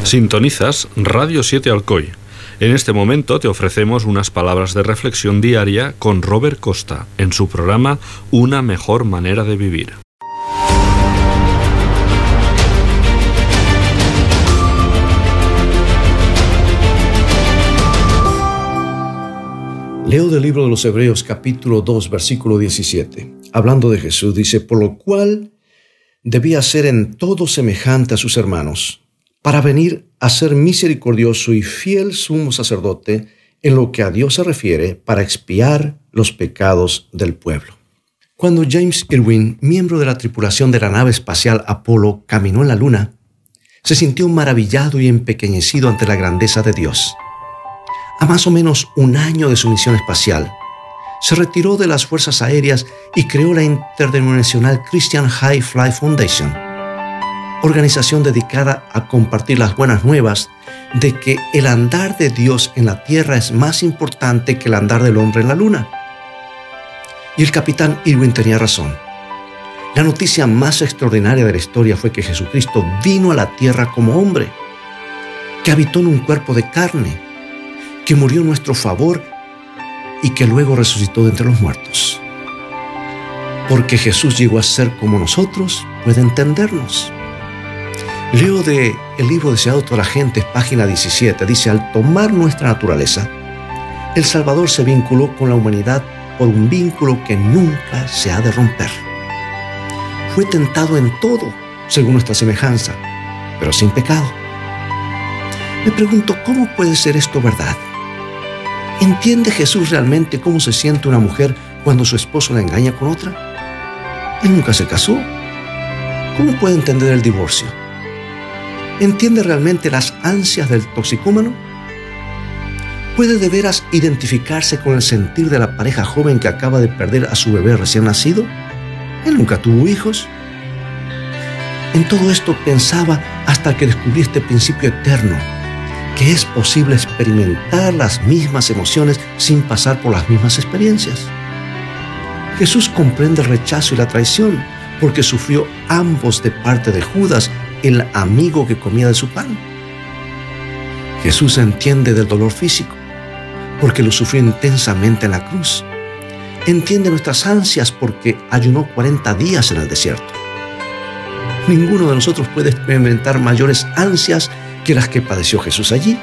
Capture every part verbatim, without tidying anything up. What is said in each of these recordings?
Sintonizas Radio siete Alcoy. En este momento te ofrecemos unas palabras de reflexión diaria con Robert Costa en su programa Una mejor manera de vivir. Leo del libro de los Hebreos capítulo dos versículo diecisiete. Hablando de Jesús, dice: por lo cual debía ser en todo semejante a sus hermanos, para venir a ser misericordioso y fiel sumo sacerdote en lo que a Dios se refiere, para expiar los pecados del pueblo. Cuando James Irwin, miembro de la tripulación de la nave espacial Apolo, caminó en la luna, se sintió maravillado y empequeñecido ante la grandeza de Dios. A más o menos un año de su misión espacial, se retiró de las fuerzas aéreas y creó la interdenominacional Christian High Flight Foundation, organización dedicada a compartir las buenas nuevas de que el andar de Dios en la tierra es más importante que el andar del hombre en la luna. Y el capitán Irwin tenía razón. La noticia más extraordinaria de la historia fue que Jesucristo vino a la tierra como hombre, que habitó en un cuerpo de carne, que murió en nuestro favor y que luego resucitó de entre los muertos. Porque Jesús llegó a ser como nosotros, puede entendernos. Leo de el libro Deseado de toda la gente, página diecisiete, dice: al tomar nuestra naturaleza, el Salvador se vinculó con la humanidad por un vínculo que nunca se ha de romper. Fue tentado en todo, según nuestra semejanza, pero sin pecado. Me pregunto, ¿cómo puede ser esto verdad? ¿Entiende Jesús realmente cómo se siente una mujer cuando su esposo la engaña con otra? Él nunca se casó. ¿Cómo puede entender el divorcio? ¿Entiende realmente las ansias del toxicómano? ¿Puede de veras identificarse con el sentir de la pareja joven que acaba de perder a su bebé recién nacido? Él nunca tuvo hijos. En todo esto pensaba hasta que descubrí este principio eterno, que es posible experimentar las mismas emociones sin pasar por las mismas experiencias. Jesús comprende el rechazo y la traición porque sufrió ambos de parte de Judas, el amigo que comía de su pan. Jesús entiende del dolor físico porque lo sufrió intensamente en la cruz. Entiende nuestras ansias porque ayunó cuarenta días en el desierto. Ninguno de nosotros puede experimentar mayores ansias que las que padeció Jesús allí.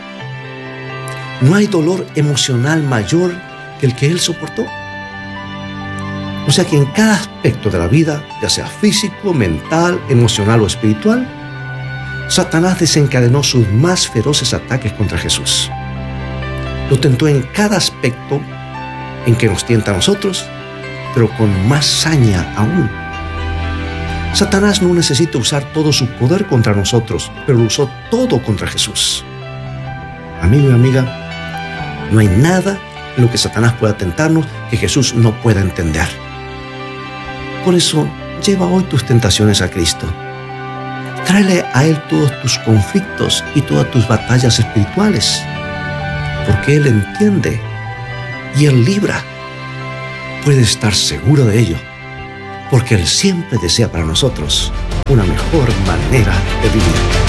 No hay dolor emocional mayor que el que Él soportó. O sea que en cada aspecto de la vida, ya sea físico, mental, emocional o espiritual, Satanás desencadenó sus más feroces ataques contra Jesús. Lo tentó en cada aspecto en que nos tienta a nosotros, pero con más saña aún. Satanás no necesita usar todo su poder contra nosotros, pero lo usó todo contra Jesús. Amigo y amiga, no hay nada en lo que Satanás pueda tentarnos que Jesús no pueda entender. Por eso, lleva hoy tus tentaciones a Cristo. Tráele a Él todos tus conflictos y todas tus batallas espirituales, porque Él entiende y Él libra. Puedes estar seguro de ello, porque Él siempre desea para nosotros una mejor manera de vivir.